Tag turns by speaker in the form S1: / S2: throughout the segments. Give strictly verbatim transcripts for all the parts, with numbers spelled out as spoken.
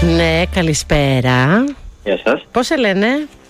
S1: Ναι, καλησπέρα.
S2: Γεια σας.
S1: Πώς σε λένε?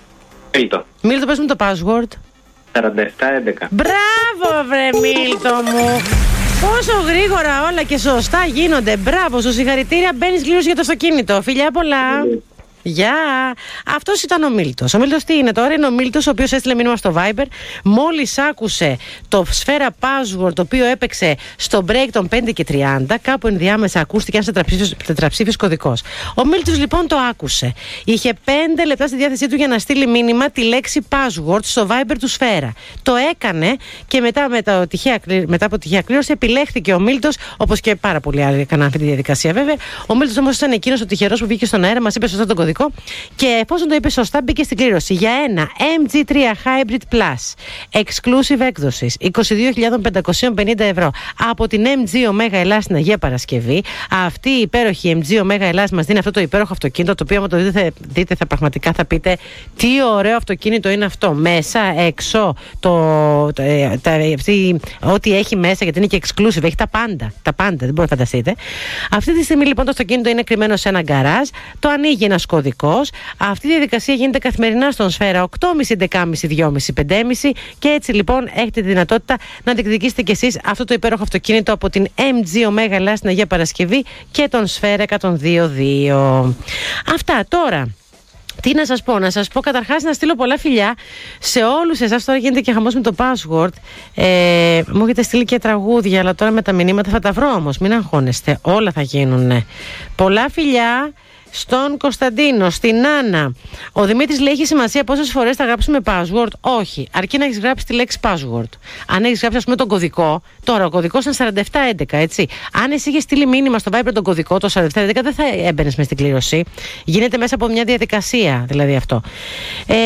S2: Μίλτο.
S1: Μίλτο, πες μου το password.
S2: σαράντα επτά έντεκα.
S1: Μπράβο βρε Μίλτο μου. Πόσο γρήγορα όλα και σωστά γίνονται. Μπράβο σου, συγχαρητήρια. Μπαίνεις κλήρωση για το αυτοκίνητο. Φιλιά πολλά. Γεια! Αυτός ήταν ο Μίλτος. Ο Μίλτος τι είναι τώρα? Είναι ο Μίλτος ο οποίος έστειλε μήνυμα στο Viber. Μόλις άκουσε το σφαίρα password το οποίο έπαιξε στο break των πέντε και τριάντα, κάπου ενδιάμεσα ακούστηκε ένας τετραψήφιος, τετραψήφιος κωδικός. Ο Μίλτος λοιπόν το άκουσε. Είχε πέντε λεπτά στη διάθεσή του για να στείλει μήνυμα τη λέξη password στο Viber του σφαίρα. Το έκανε και μετά, μετά, τυχαία, μετά από τυχαία κλήρωση επιλέχθηκε ο Μίλτος, όπως και πάρα πολλοί άλλοι έκαναν αυτή τη διαδικασία βέβαια. Ο Μίλτος όμως ήταν εκείνος ο τυχερός που βγήκε στον αέρα, μας είπε σωστά τον κωδικό. Και εφόσον το είπε σωστά, μπήκε στην κλήρωση για ένα εμ τζι τρία Hybrid Plus exclusive έκδοσης είκοσι δύο χιλιάδες πεντακόσια πενήντα ευρώ από την εμ τζι Omega Ελλάς στην Αγία Παρασκευή. Αυτή η υπέροχη εμ τζι Omega Ελλάς μας δίνει αυτό το υπέροχο αυτοκίνητο, το οποίο άμα το δείτε θα, δείτε, θα πραγματικά θα πείτε τι ωραίο αυτοκίνητο είναι αυτό. Μέσα, έξω, το, το, τα, αυτή, ό,τι έχει μέσα, γιατί είναι και exclusive, έχει τα πάντα. Τα πάντα, δεν μπορείτε να φανταστείτε. Αυτή τη στιγμή λοιπόν το αυτοκίνητο είναι κρυμμένο σε ένα γκαράζ, το ανοίγει ένας κωδικός. Αυτή η διαδικασία γίνεται καθημερινά στον Σφαίρα οκτώ και μισή, δέκα και μισή, δυόμισι, πέντε και μισή και έτσι λοιπόν έχετε τη δυνατότητα να διεκδικήσετε κι εσείς αυτό το υπέροχο αυτοκίνητο από την εμ τζι Omega Ελλάς στην Αγία Παρασκευή και τον Σφαίρα εκατόν δύο δύο. Αυτά τώρα. Τι να σας πω, να σας πω καταρχάς να στείλω πολλά φιλιά σε όλους εσάς. Τώρα γίνεται και χαμός με το password. ε, Μου έχετε στείλει και τραγούδια, αλλά τώρα με τα μηνύματα θα τα βρω όμως, μην αγχώνεστε, όλα θα γίνουν. Πολλά φιλιά στον Κωνσταντίνο, στην Άννα. Ο Δημήτρης λέει: έχει σημασία πόσες φορές θα γράψουμε password? Όχι, αρκεί να έχεις γράψει τη λέξη password. Αν έχεις γράψει, ας πούμε, τον κωδικό, τώρα ο κωδικός είναι σαράντα επτά έντεκα, έτσι. Αν εσύ είχες στείλει μήνυμα στο Viber τον κωδικό, το σαράντα επτά έντεκα, δεν θα έμπαινες μες στην κλήρωση. Γίνεται μέσα από μια διαδικασία, δηλαδή αυτό. Ε,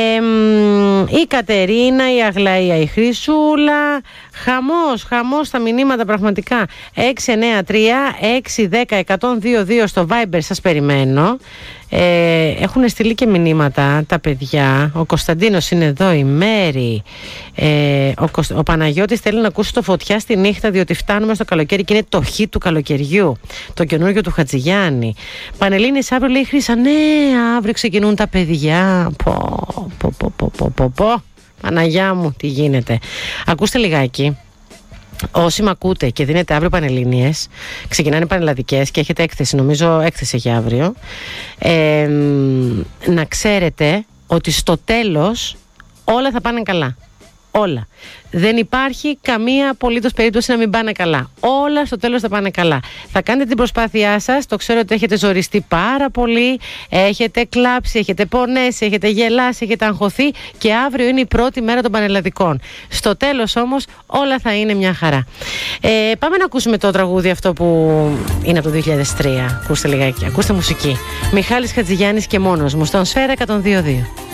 S1: η Κατερίνα, η Αγλαία, η Χρυσούλα. Χαμός, χαμός στα μηνύματα πραγματικά. έξι εννιά τρία έξι δέκα εκατόν δύο δύο στο Viber, σας περιμένω. Ε, έχουν στείλει και μηνύματα τα παιδιά. Ο Κωνσταντίνος είναι εδώ, η Μέρη. ε, ο, Κωσ... ο Παναγιώτης θέλει να ακούσει το Φωτιά στη νύχτα, διότι φτάνουμε στο καλοκαίρι και είναι το χ του καλοκαιριού, το καινούργιο του Χατζηγιάννη. Πανελλήνης αύριο, λέει Χρύσα. Ναι, αύριο ξεκινούν τα παιδιά. Πω, πω, πω, πω, πω, πω, πω. Παναγιά μου, τι γίνεται. Ακούστε λιγάκι. Όσοι με ακούτε και δίνετε αύριο Πανελλήνιες, ξεκινάνε πανελλαδικές και έχετε έκθεση, νομίζω έκθεση για αύριο, ε, να ξέρετε ότι στο τέλος όλα θα πάνε καλά. Όλα. Δεν υπάρχει καμία απολύτως περίπτωση να μην πάνε καλά. Όλα στο τέλος θα πάνε καλά. Θα κάνετε την προσπάθειά σας. Το ξέρω ότι έχετε ζοριστεί πάρα πολύ. Έχετε κλάψει, έχετε πονέσει, έχετε γελάσει, έχετε αγχωθεί. Και αύριο είναι η πρώτη μέρα των πανελλαδικών. Στο τέλος όμως όλα θα είναι μια χαρά. Ε, πάμε να ακούσουμε το τραγούδι αυτό που είναι από το δύο χιλιάδες τρία. Ακούστε λιγάκι. Ακούστε μουσική. Μιχάλης Χατζηγιάννης και μόνος μου στον Σφαίρα εκατόν δύο δύο.